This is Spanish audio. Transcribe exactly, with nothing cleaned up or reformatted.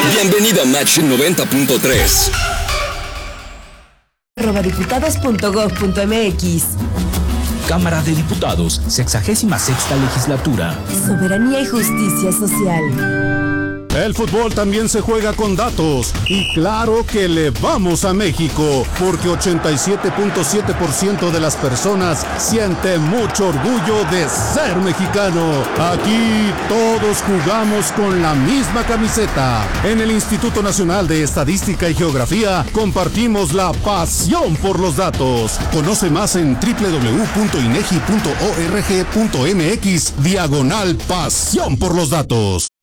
Bienvenido a Match noventa punto tres. arroba diputados punto gov punto mx. Cámara de Diputados, sexagésima sexta legislatura. Soberanía y justicia social. El fútbol también se juega con datos y claro que le vamos a México porque ochenta y siete punto siete por ciento de las personas siente mucho orgullo de ser mexicano. Aquí todos jugamos con la misma camiseta. En el Instituto Nacional de Estadística y Geografía compartimos la pasión por los datos. Conoce más en doble u doble u doble u punto inegi punto org punto mx diagonal pasión por los datos.